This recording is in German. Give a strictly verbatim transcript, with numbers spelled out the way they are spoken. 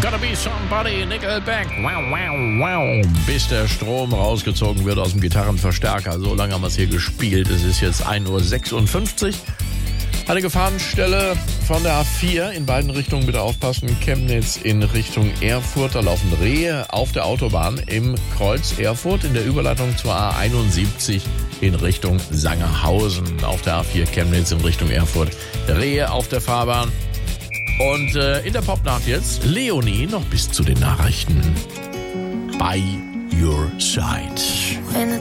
Gotta be somebody, Nickelback. Wow, wow, wow. Bis der Strom rausgezogen wird aus dem Gitarrenverstärker. So lange haben wir es hier gespielt. Es ist jetzt ein Uhr sechsundfünfzig. Eine Gefahrenstelle von der A vier in beiden Richtungen, bitte aufpassen. Chemnitz in Richtung Erfurt. Da laufen Rehe auf der Autobahn im Kreuz Erfurt in der Überleitung zur A einundsiebzig in Richtung Sangerhausen. Auf der A vier Chemnitz in Richtung Erfurt. Rehe auf der Fahrbahn. Und äh, in der Popnacht jetzt Leonie noch bis zu den Nachrichten. By your side. When the